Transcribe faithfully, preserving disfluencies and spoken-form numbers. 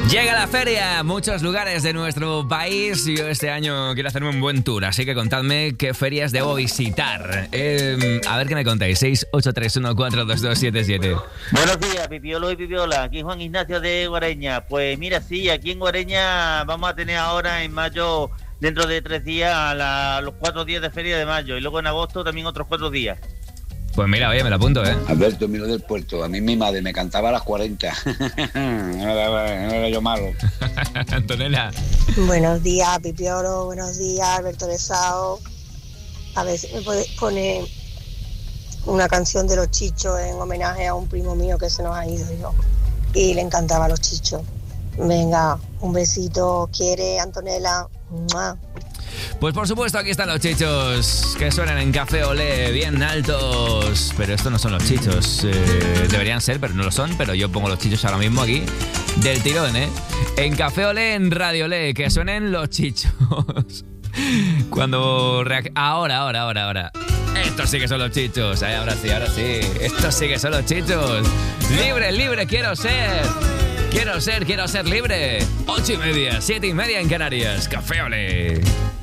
Llega la feria a muchos lugares de nuestro país y yo este año quiero hacerme un buen tour, así que contadme qué ferias debo visitar. Eh, a ver qué me contáis, seis ocho tres uno cuatro dos dos siete siete. Buenos días, Pipiolo y Pipiola, aquí Juan Ignacio de Guareña. Pues mira, sí, aquí en Guareña vamos a tener ahora en mayo, dentro de tres días, la, los cuatro días de feria de mayo y luego en agosto también otros cuatro días. Pues mira, oye, me lo apunto, ¿eh? Alberto, Miro del Puerto. A mí mi madre me cantaba a las cuarenta. No era, no era yo malo. Antonella. Buenos días, Pipiolo. Buenos días, Alberto de Sao. A ver si me puedes poner una canción de Los Chichos en homenaje a un primo mío que se nos ha ido yo. Y le encantaba Los Chichos. Venga, un besito. ¿Quiere, Antonella? ¡Mua! Pues por supuesto, aquí están los chichos que suenan en Café Olé, bien altos. Pero estos no son los chichos. Eh, deberían ser, pero no lo son. Pero yo pongo los chichos ahora mismo aquí, del tirón, ¿eh? En Café Olé, en Radio Olé, que suenen los chichos. Cuando... Reac- ahora, ahora, ahora, ahora. Estos sí que son los chichos. Ay, ahora sí, ahora sí. Estos sí que son los chichos. Libre, libre, quiero ser. Quiero ser, quiero ser libre. Ocho y media, siete y media en Canarias. Café Olé.